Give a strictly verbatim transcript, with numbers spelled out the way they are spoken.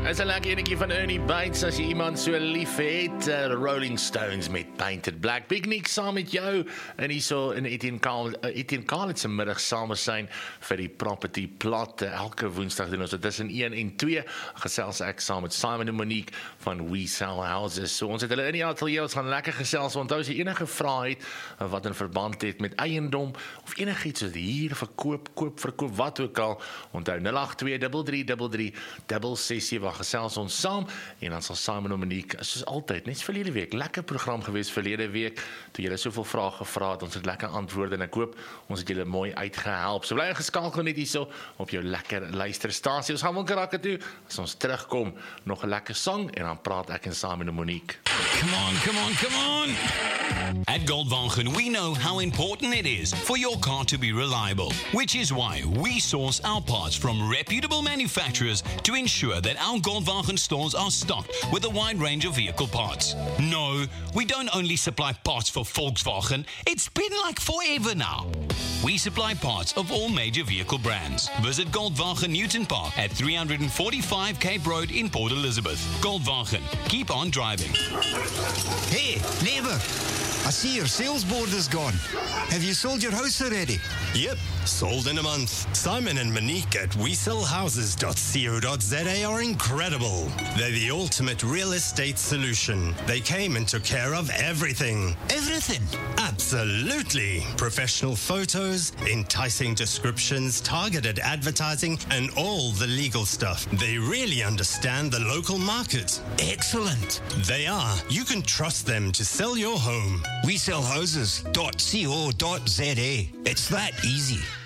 Is 'n lekker enetjie van Ernie Bates as jy iemand so lief het. Uh, Rolling Stones met Painted Black. Piknik saam met jou en hierso in Etienne Khalid, uh, Etienne Khalid se middag saam zijn vir die Property Plot. Uh, elke woensdag doen ons dit tussen een en twee. Gesels ek saam met Simon en Monique van We Sell Houses. So ons het hulle in die atelier, ons gaan lekker gesels. Onthou as jy enige vrae het uh, wat in verband het met eiendom of enigiets wat hier verkoop, koop, verkoop, wat ook al. Onthou nul agt twee drie drie drie drie ses ses sewe. Gesels ons saam en dan sal Simon en Monique soos altyd, net verlede week, lekker program gewees verlede week, toe julle soveel vrae gevra het, ons het lekker antwoorde en ek hoop ons het julle mooi uitgehelp. So bly geskakel net hierso op jou lekker luisterstasie. Ons gaan Winkelrakke toe, as ons terugkom, nog 'n lekker sang en dan praat ek en Simon en Monique. Come on, come on, come on! At Goldwagen, we know how important it is for your car to be reliable, which is why we source our parts from reputable manufacturers to ensure that our Goldwagen stores are stocked with a wide range of vehicle parts. No, we don't only supply parts for Volkswagen, it's been like forever now. We supply parts of all major vehicle brands. Visit Goldwagen Newton Park at three forty-five Cape Road in Port Elizabeth. Goldwagen, keep on driving. Hey, neighbour, I see your sales board is gone. Have you sold your house already? Yep, sold in a month. Simon and Monique at we sell houses dot co dot z a are incredible. They're the ultimate real estate solution. They came and took care of everything. Everything? Absolutely. Professional photos, enticing descriptions, targeted advertising, and all the legal stuff. They really understand the local market. Excellent. They are. You can trust them to sell your home. we sell houses dot co dot z a. It's that easy.